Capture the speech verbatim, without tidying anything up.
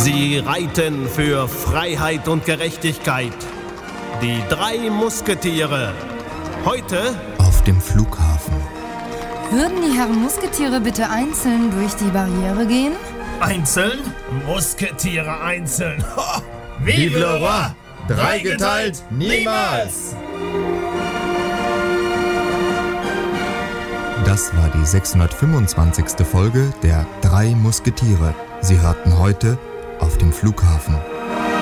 Sie reiten für Freiheit und Gerechtigkeit. Die drei Musketiere. Heute auf dem Flughafen. Würden die Herren Musketiere bitte einzeln durch die Barriere gehen? Einzeln? Musketiere einzeln. Ho! Vive le roi! Dreigeteilt niemals! Das war die sechshundertfünfundzwanzigste Folge der Drei Musketiere. Sie hörten heute auf dem Flughafen.